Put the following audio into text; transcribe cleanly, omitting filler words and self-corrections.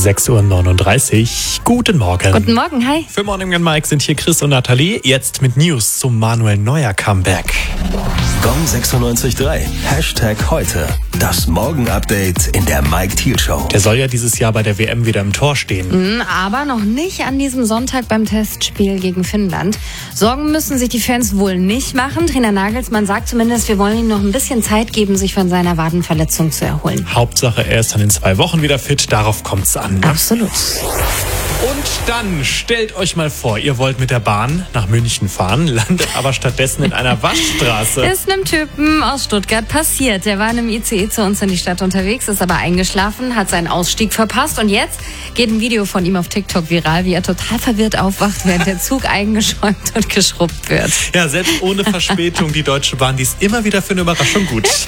6:39 Uhr. Guten Morgen. Guten Morgen, hi. Für Morning and Mike sind hier Chris und Nathalie. Jetzt mit News zum Manuel Neuer Comeback. Gong 96.3. #heute. Das Morgen-Update in der Mike Thiel Show. Der soll ja dieses Jahr bei der WM wieder im Tor stehen. Aber noch nicht an diesem Sonntag beim Testspiel gegen Finnland. Sorgen müssen sich die Fans wohl nicht machen. Trainer Nagelsmann sagt zumindest, wir wollen ihm noch ein bisschen Zeit geben, sich von seiner Wadenverletzung zu erholen. Hauptsache, er ist dann in 2 Wochen wieder fit. Darauf kommt's an. Ne? Absolut. Und dann stellt euch mal vor, ihr wollt mit der Bahn nach München fahren, landet aber stattdessen in einer Waschstraße. Ist einem Typen aus Stuttgart passiert. Der war in einem ICE zu uns in die Stadt unterwegs, ist aber eingeschlafen, hat seinen Ausstieg verpasst und jetzt geht ein Video von ihm auf TikTok viral, wie er total verwirrt aufwacht, während der Zug eingeschäumt und geschrubbt wird. Ja, selbst ohne Verspätung, die Deutsche Bahn, die ist immer wieder für eine Überraschung gut.